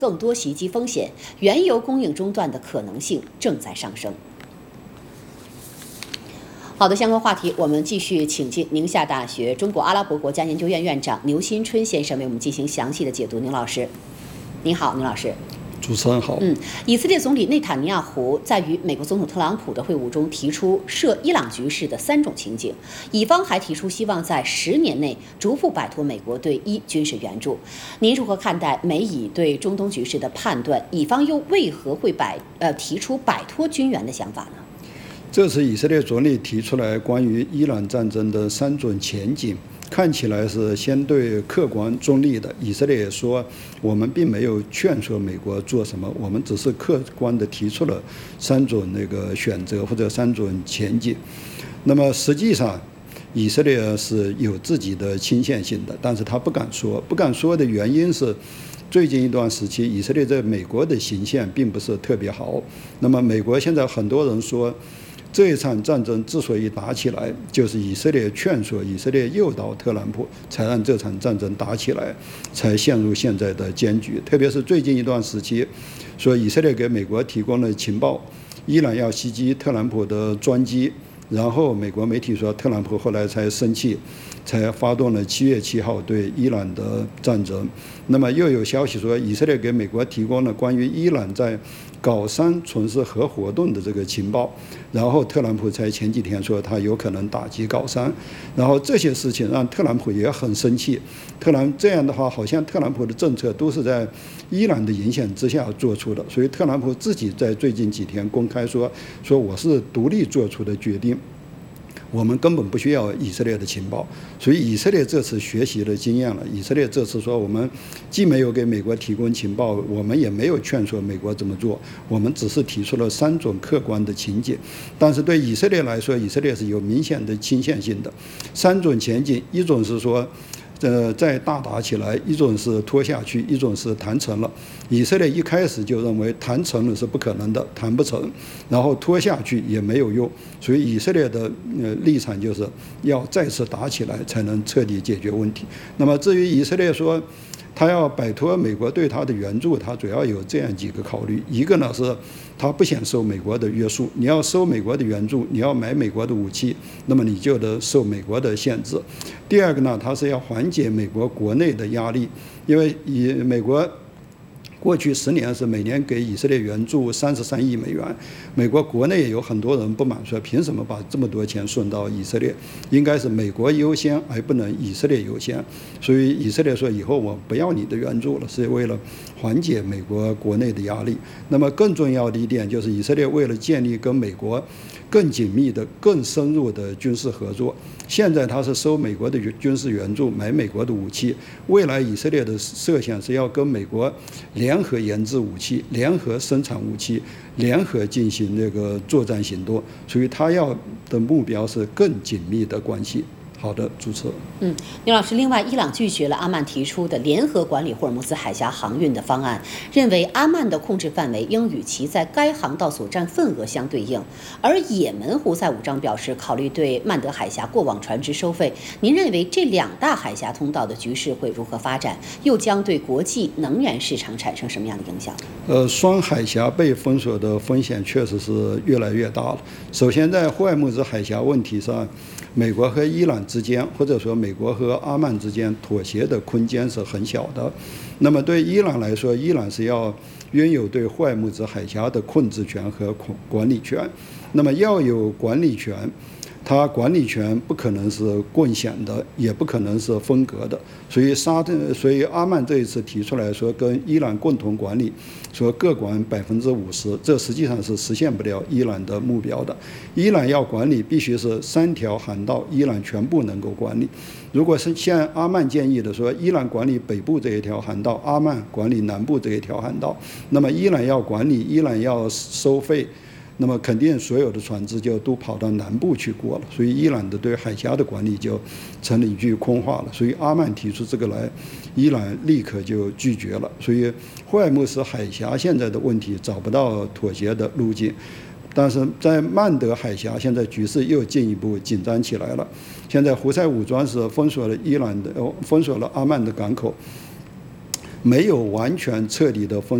更多袭击风险，原油供应中断的可能性正在上升。好的，相关话题我们继续请进宁夏大学中国阿拉伯国家研究院院长牛新春先生为我们进行详细的解读。牛老师，您好，牛老师。 主持人好。 以色列总理内塔尼亚胡在与美国总统特朗普的会晤中提出涉伊朗局势的3种情景，以方还提出希望在10年内逐步摆脱美国对伊军事援助。您如何看待美以对中东局势的判断？以方又为何会提出摆脱军援的想法呢？ 这次以色列总理提出来关于伊朗战争的3种前景。看起来是相对客观中立的。以色列也说，我们并没有劝说美国做什么，我们只是客观地提出了3种选择或者3种前景。那么实际上，以色列是有自己的倾向性的，但是他不敢说。不敢说的原因是，最近一段时期，以色列在美国的形象并不是特别好。那么美国现在很多人说，这一场战争之所以打起来，就是以色列劝说、以色列诱导特朗普，才让这场战争打起来，才陷入现在的艰局。特别是最近一段时期，说以色列给美国提供了情报，伊朗要袭击特朗普的专机，然后美国媒体说特朗普后来才生气，才发动了7月7号对伊朗的战争。那么又有消息说，以色列给美国提供了关于伊朗在搞山从事核活动的这个情报，然后特朗普才前几天说他有可能打击搞山，然后这些事情让特朗普也很生气。这样的话，好像特朗普的政策都是在伊朗的影响之下做出的，所以特朗普自己在最近几天公开说我是独立做出的决定。我们根本不需要以色列的情报，所以以色列这次学习了经验了。以色列这次说，我们既没有给美国提供情报，我们也没有劝说美国怎么做，我们只是提出了3种客观的情景。但是对以色列来说，以色列是有明显的倾向性的。3种前景，一种是说再大打起来，一种是拖下去，一种是谈成了。以色列一开始就认为谈成了是不可能的，谈不成，然后拖下去也没有用，所以以色列的立场就是要再次打起来才能彻底解决问题。那么至于以色列说他要摆脱美国对他的援助，他主要有这样几个考虑。一个呢是他不想受美国的约束，你要收美国的援助，你要买美国的武器，那么你就得受美国的限制。第二个呢，他是要缓解美国国内的压力，因为美国过去10年是每年给以色列援助33亿美元，美国国内也有很多人不满，说凭什么把这么多钱送到以色列？应该是美国优先，而不能以色列优先。所以以色列说以后我不要你的援助了，是为了缓解美国国内的压力。那么更重要的一点就是，以色列为了建立跟美国更紧密的、更深入的军事合作，现在他是收美国的军事援助，买美国的武器。未来以色列的设想是要跟美国联合研制武器、联合生产武器、联合进行作战行动，所以他要的目标是更紧密的关系。好的，主持人。 牛老师，另外，伊朗拒绝了阿曼提出的联合管理霍尔木兹海峡航运的方案，认为阿曼的控制范围应与其在该航道所占份额相对应。而也门胡塞武装表示，考虑对曼德海峡过往船只收费。您认为这2大海峡通道的局势会如何发展？又将对国际能源市场产生什么样的影响？ 双海峡被封锁的风险确实是越来越大了。首先，在霍尔木兹海峡问题上，美国和伊朗之间，或者说美国和阿曼之间妥协的空间是很小的。那么对伊朗来说，伊朗是要拥有对霍尔木兹海峡的控制权和管理权。那么要有管理权，它管理权不可能是共享的，也不可能是分割的。所以阿曼这一次提出来说跟伊朗共同管理，说各管50%，这实际上是实现不了伊朗的目标的。伊朗要管理必须是3条航道，伊朗全部能够管理。如果是像阿曼建议的说，伊朗管理北部这一条航道，阿曼管理南部这一条航道，那么伊朗要管理，伊朗要收费，那么肯定所有的船只就都跑到南部去过了，所以伊朗的对海峡的管理就成了一句空话了。所以阿曼提出这个来，伊朗立刻就拒绝了。所以霍尔木兹海峡现在的问题找不到妥协的路径，但是在曼德海峡现在局势又进一步紧张起来了。现在胡塞武装是封锁了阿曼的港口。 没有完全彻底的封